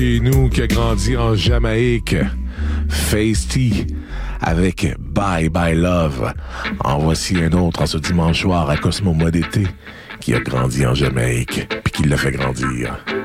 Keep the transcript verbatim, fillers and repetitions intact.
Et nous qui a grandi en Jamaïque, Feisty avec Bye Bye Love. En voici un autre en ce dimanche soir à Cosmo Mois d'été qui a grandi en Jamaïque puis qui l'a fait grandir.